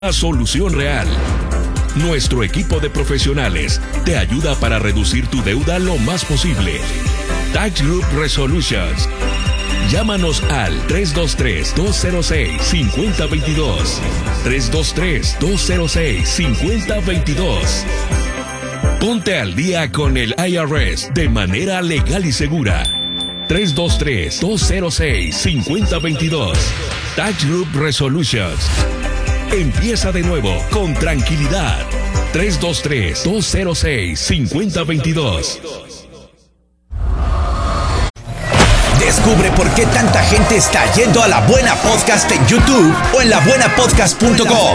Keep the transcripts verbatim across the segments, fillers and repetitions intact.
Una solución real. Nuestro equipo de profesionales te ayuda para reducir tu deuda lo más posible. Tax Group Resolutions. Llámanos al tres dos tres, dos cero seis, cinco cero dos dos. tres dos tres, dos cero seis, cinco cero dos dos. Ponte al día con el I R S de manera legal y segura. tres dos tres, dos cero seis, cinco cero dos dos. Tax Group Resolutions. Empieza de nuevo con tranquilidad. tres dos tres, dos cero seis, cinco cero dos dos. Descubre por qué tanta gente está yendo a La Buena Podcast en YouTube o en la buena podcast punto com.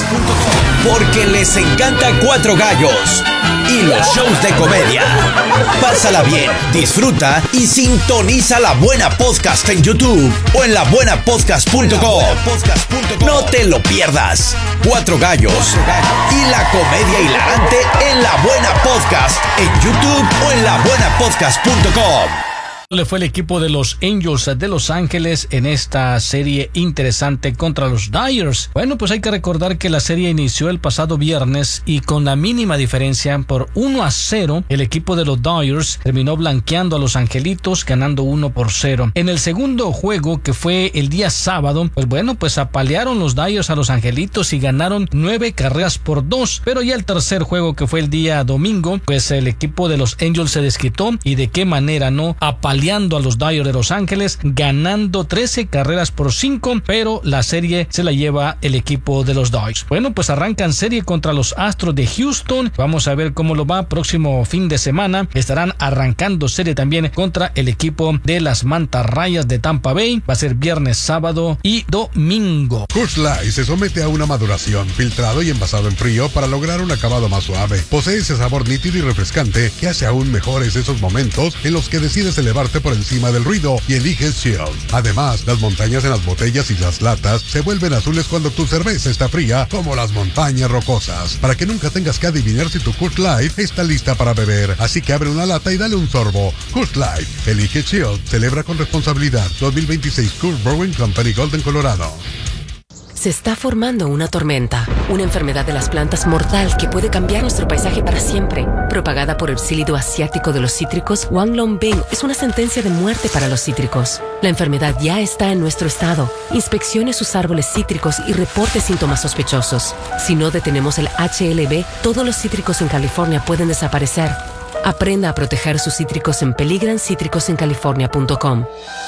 Porque les encanta Cuatro Gallos y los shows de comedia. Pásala bien, disfruta y sintoniza La Buena Podcast en YouTube o en la buena podcast punto com. No te lo pierdas. Cuatro Gallos y la comedia hilarante en La Buena Podcast en YouTube o en la buena podcast punto com. Le fue el equipo de los Angels de Los Ángeles en esta serie interesante contra los Dyers. Bueno, pues hay que recordar que la serie inició el pasado viernes y con la mínima diferencia por uno a cero, el equipo de los Dyers terminó blanqueando a los Angelitos, ganando uno por cero. En el segundo juego, que fue el día sábado, pues bueno, pues apalearon los Dyers a los Angelitos y ganaron nueve carreras por dos. Pero ya el tercer juego, que fue el día domingo, pues el equipo de los Angels se desquitó, y de qué manera, ¿no? Apalearon a los Dyers de Los Ángeles, ganando trece carreras por cinco, pero la serie se la lleva el equipo de los Dyers. Bueno, pues arrancan serie contra los Astros de Houston. Vamos a ver cómo lo va próximo fin de semana. Estarán arrancando serie también contra el equipo de las Mantarrayas de Tampa Bay. Va a ser viernes, sábado y domingo. Coors Light se somete a una maduración, filtrado y envasado en frío para lograr un acabado más suave. Posee ese sabor nítido y refrescante que hace aún mejores esos momentos en los que decides elevar por encima del ruido y eliges Chill. Además, las montañas en las botellas y las latas se vuelven azules cuando tu cerveza está fría, como las montañas rocosas. Para que nunca tengas que adivinar si tu Coors Light está lista para beber. Así que abre una lata y dale un sorbo. Coors Light, elige Chill. Celebra con responsabilidad. dos mil veintiséis Coors Brewing Company, Golden, Colorado. Se está formando una tormenta, una enfermedad de las plantas mortal que puede cambiar nuestro paisaje para siempre. Propagada por el psílido asiático de los cítricos, Wanglongbing es una sentencia de muerte para los cítricos. La enfermedad ya está en nuestro estado. Inspeccione sus árboles cítricos y reporte síntomas sospechosos. Si no detenemos el H L B, todos los cítricos en California pueden desaparecer. Aprenda a proteger sus cítricos en peligran cítricos en california punto com.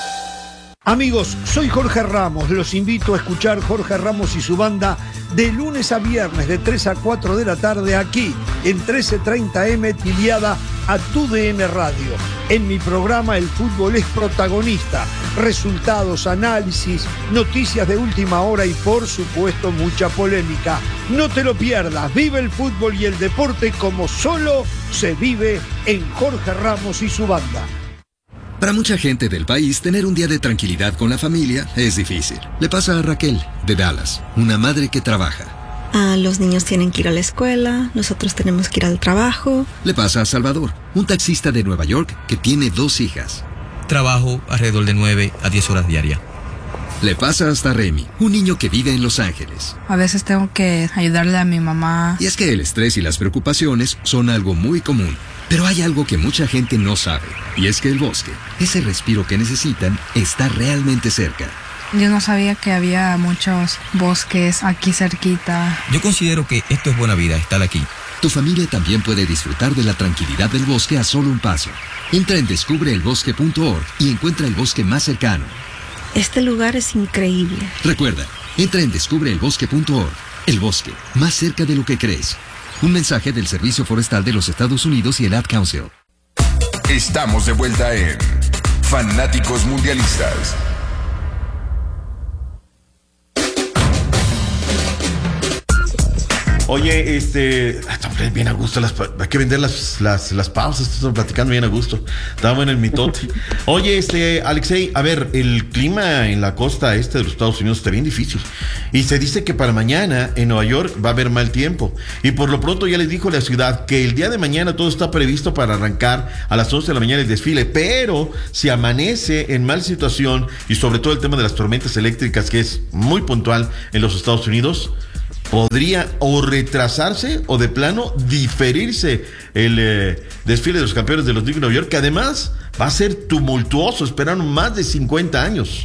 Amigos, soy Jorge Ramos. Los invito a escuchar Jorge Ramos y su banda de lunes a viernes de tres a cuatro de la tarde aquí en trece treinta eme Tiliada a Tu D N Radio. En mi programa el fútbol es protagonista. Resultados, análisis, noticias de última hora y por supuesto mucha polémica. No te lo pierdas. Vive el fútbol y el deporte como solo se vive en Jorge Ramos y su banda. Para mucha gente del país, tener un día de tranquilidad con la familia es difícil. Le pasa a Raquel, de Dallas, una madre que trabaja. Ah, los niños tienen que ir a la escuela, nosotros tenemos que ir al trabajo. Le pasa a Salvador, un taxista de Nueva York que tiene dos hijas. Trabajo alrededor de nueve a diez horas diarias. Le pasa hasta Remy, un niño que vive en Los Ángeles. A veces tengo que ayudarle a mi mamá. Y es que el estrés y las preocupaciones son algo muy común. Pero hay algo que mucha gente no sabe, y es que el bosque, ese respiro que necesitan, está realmente cerca. Yo no sabía que había muchos bosques aquí cerquita. Yo considero que esto es buena vida, estar aquí. Tu familia también puede disfrutar de la tranquilidad del bosque a solo un paso. Entra en descubre el bosque punto org y encuentra el bosque más cercano. Este lugar es increíble. Recuerda, entra en descubre el bosque punto org. El bosque, más cerca de lo que crees. Un mensaje del Servicio Forestal de los Estados Unidos y el Ad Council. Estamos de vuelta en Fanáticos Mundialistas. Oye, este, hombre, bien a gusto, las, hay que vender las, las, las pausas, estamos platicando bien a gusto, estamos en el mitote. Oye, este, Alexei, a ver, el clima en la costa este de los Estados Unidos está bien difícil, y se dice que para mañana en Nueva York va a haber mal tiempo, y por lo pronto ya les dijo la ciudad que el día de mañana todo está previsto para arrancar a las once de la mañana el desfile, pero si amanece en mal situación, y sobre todo el tema de las tormentas eléctricas, que es muy puntual en los Estados Unidos, podría o retrasarse o de plano diferirse el eh, desfile de los campeones de los Knicks de Nueva York, que además va a ser tumultuoso, esperaron más de cincuenta años.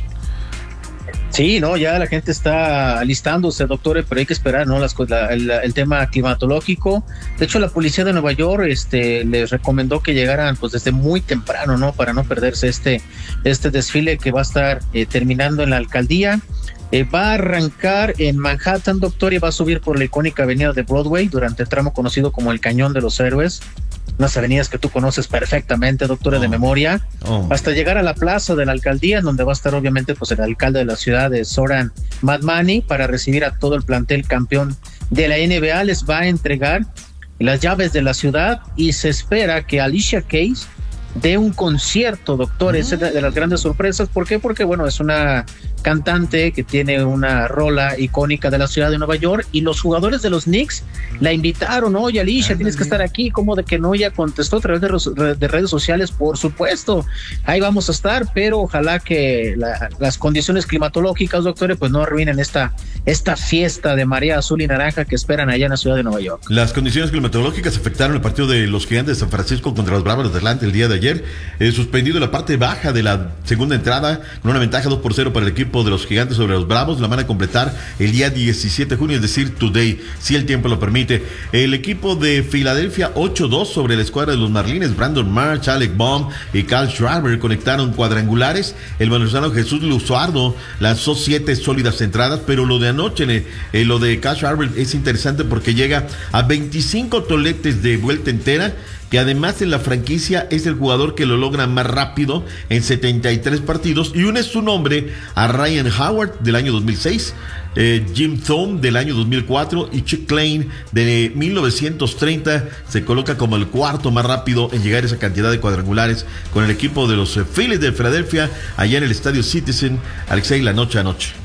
Sí, no, ya la gente está alistándose, doctor, pero hay que esperar, ¿no? Las, la, el, el tema climatológico. De hecho, la policía de Nueva York este, les recomendó que llegaran pues desde muy temprano, ¿no? Para no perderse este, este desfile que va a estar eh, terminando en la alcaldía. Eh, va a arrancar en Manhattan, doctor, y va a subir por la icónica avenida de Broadway durante el tramo conocido como el Cañón de los Héroes. Unas avenidas que tú conoces perfectamente, doctora, oh. de memoria, oh. hasta llegar a la plaza de la alcaldía, donde va a estar obviamente pues el alcalde de la ciudad, de Zoran Madmani, para recibir a todo el plantel campeón de la N B A. Les va a entregar las llaves de la ciudad y se espera que Alicia Keys dé un concierto, doctor. Mm. Es de las grandes sorpresas. ¿Por qué? Porque, bueno, es una cantante que tiene una rola icónica de la ciudad de Nueva York, y los jugadores de los Knicks la invitaron. Oye, Alicia, tienes que estar aquí. ¿Cómo de que no? Ella contestó a través de, de redes sociales, por supuesto, ahí vamos a estar, pero ojalá que la, las condiciones climatológicas, doctores, pues no arruinen esta, esta fiesta de marea azul y naranja que esperan allá en la ciudad de Nueva York. Las condiciones climatológicas afectaron el partido de los Gigantes de San Francisco contra los Bravos de Atlanta el día de ayer, eh, suspendido la parte baja de la segunda entrada, con una ventaja dos por cero para el equipo de los Gigantes sobre los Bravos. La van a completar el día diecisiete de junio, es decir, today, si el tiempo lo permite. El equipo de Filadelfia ocho dos sobre la escuadra de los Marlins. Brandon March, Alec Baum y Kyle Schwarber conectaron cuadrangulares. El venezolano Jesús Luzardo lanzó siete sólidas entradas, pero lo de anoche, eh, lo de Kyle Schwarber es interesante porque llega a veinticinco toletes de vuelta entera, que además en la franquicia es el jugador que lo logra más rápido en setenta y tres partidos, y une su nombre a Ryan Howard del año dos mil seis, eh, Jim Thome del año dos mil cuatro y Chuck Klein de mil novecientos treinta. Se coloca como el cuarto más rápido en llegar a esa cantidad de cuadrangulares con el equipo de los Phillies de Filadelfia allá en el estadio Citizen. Alexei, la noche a noche.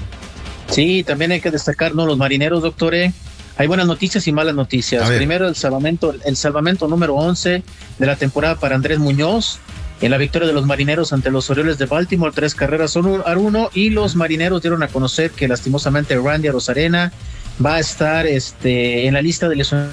Sí, también hay que destacar, ¿no? Los marineros, doctor, ¿eh? Hay buenas noticias y malas noticias. Primero, el salvamento, el salvamento número once de la temporada para Andrés Muñoz, en la victoria de los marineros ante los Orioles de Baltimore, tres carreras a uno, y los marineros dieron a conocer que lastimosamente Randy Arozarena va a estar este, en la lista de lesionados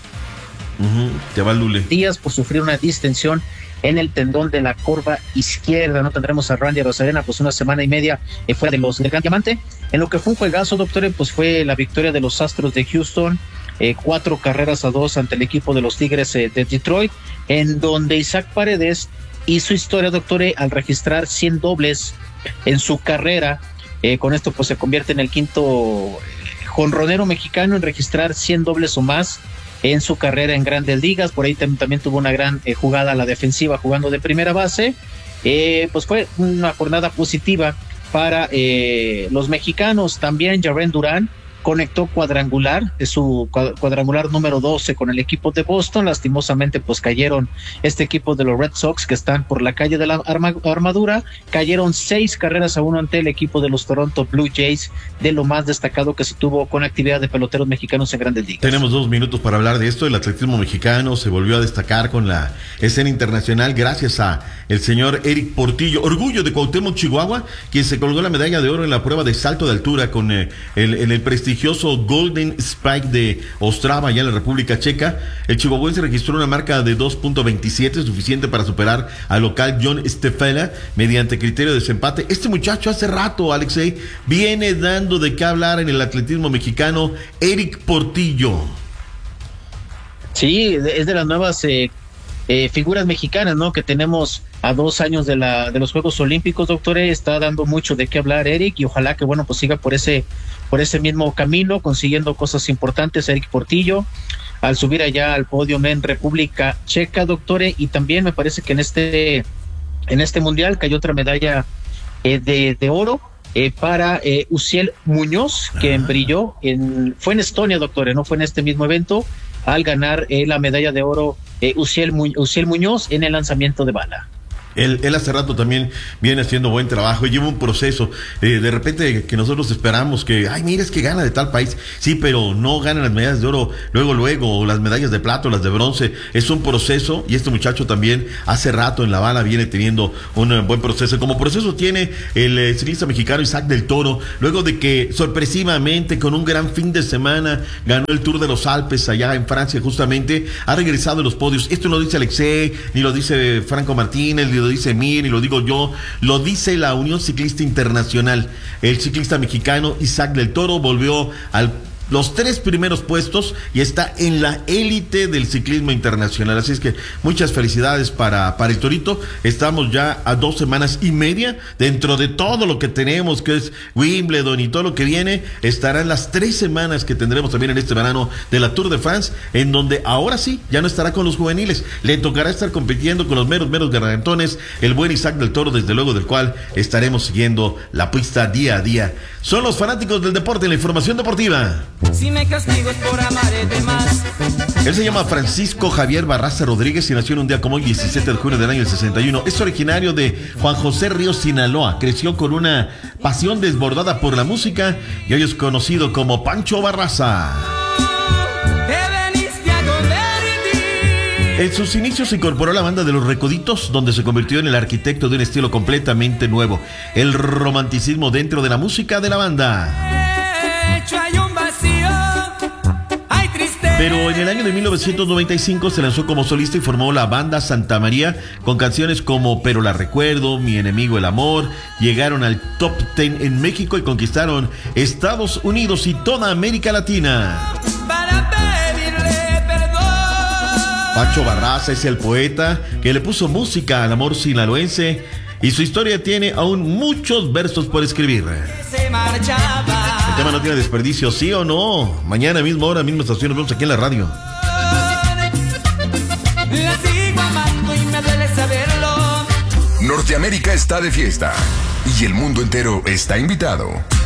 uh-huh. Te va Lule. días por sufrir una distensión en el tendón de la corva izquierda. No tendremos a Randy Arozarena pues una semana y media eh, fuera de los del Gran Diamante. En lo que fue un juegazo, doctor, pues fue la victoria de los Astros de Houston, eh, cuatro carreras a dos ante el equipo de los Tigres eh, de Detroit, en donde Isaac Paredes hizo historia, doctor, eh, al registrar cien dobles en su carrera. Eh, con esto pues se convierte en el quinto jonronero mexicano en registrar cien dobles o más en su carrera en Grandes Ligas. Por ahí tam- también tuvo una gran eh, jugada a la defensiva jugando de primera base. Eh, pues fue una jornada positiva para eh, los mexicanos. También Jarren Durán conectó cuadrangular, es su cuadrangular número doce con el equipo de Boston. Lastimosamente pues cayeron este equipo de los Red Sox, que están por la calle de la arma, armadura, cayeron seis carreras a uno ante el equipo de los Toronto Blue Jays, de lo más destacado que se tuvo con actividad de peloteros mexicanos en Grandes Ligas. Tenemos dos minutos para hablar de esto. El atletismo mexicano se volvió a destacar con la escena internacional gracias a el señor Eric Portillo, orgullo de Cuauhtémoc, Chihuahua, quien se colgó la medalla de oro en la prueba de salto de altura con eh, el, en el prestigio Golden Spike de Ostrava, allá en la República Checa. El chihuahuense registró una marca de dos punto veintisiete, suficiente para superar al local John Stefela mediante criterio de desempate. Este muchacho hace rato, Alexei, viene dando de qué hablar en el atletismo mexicano. Eric Portillo. Sí, es de las nuevas eh, eh, figuras mexicanas, ¿no? Que tenemos a dos años de la de los Juegos Olímpicos, doctor. Está dando mucho de qué hablar Eric, y ojalá que, bueno, pues siga por ese por ese mismo camino, consiguiendo cosas importantes. Eric Portillo, al subir allá al podio en República Checa, doctores. Y también me parece que en este en este mundial cayó otra medalla eh, de, de oro eh, para eh, Uziel Muñoz, que ah. brilló en fue en Estonia, doctores, no fue en este mismo evento, al ganar eh, la medalla de oro eh, Uziel, Mu- Uziel Muñoz en el lanzamiento de bala. Él, él hace rato también viene haciendo buen trabajo y lleva un proceso. Eh, de repente que nosotros esperamos que, ay, mira, es que gana de tal país. Sí, pero no ganan las medallas de oro luego, luego, o las medallas de plata o las de bronce. Es un proceso y este muchacho también hace rato en La Habana viene teniendo un uh, buen proceso. Como proceso tiene el eh, ciclista mexicano Isaac del Toro, luego de que sorpresivamente con un gran fin de semana ganó el Tour de los Alpes allá en Francia justamente, ha regresado en los podios. Esto no lo dice Alexei, ni lo dice Franco Martínez, ni lo dice Mir, ni lo digo yo, lo dice la Unión Ciclista Internacional. El ciclista mexicano Isaac del Toro volvió al los tres primeros puestos y está en la élite del ciclismo internacional. Así es que muchas felicidades para, para el Torito. Estamos ya a dos semanas y media dentro de todo lo que tenemos, que es Wimbledon y todo lo que viene. Estarán las tres semanas que tendremos también en este verano de la Tour de France, en donde ahora sí, ya no estará con los juveniles. Le tocará estar compitiendo con los meros, meros gargantones, el buen Isaac del Toro, desde luego del cual estaremos siguiendo la pista día a día. Son los fanáticos del deporte, la información deportiva. Si me castigo es por amarte más. Él se llama Francisco Javier Barraza Rodríguez y nació en un día como hoy, diecisiete de junio del año sesenta y uno. Es originario de Juan José Ríos, Sinaloa. Creció con una pasión desbordada por la música y hoy es conocido como Pancho Barraza. En sus inicios se incorporó a la banda de Los Recoditos, donde se convirtió en el arquitecto de un estilo completamente nuevo, el romanticismo dentro de la música de la banda. Pero en el año de mil novecientos noventa y cinco se lanzó como solista y formó la banda Santa María con canciones como Pero la recuerdo, Mi enemigo el amor. Llegaron al top diez en México y conquistaron Estados Unidos y toda América Latina. Pancho Barraza es el poeta que le puso música al amor sinaloense y su historia tiene aún muchos versos por escribir. El tema no tiene desperdicio, ¿sí o no? Mañana misma hora, misma estación, nos vemos aquí en la radio. Norteamérica está de fiesta y el mundo entero está invitado.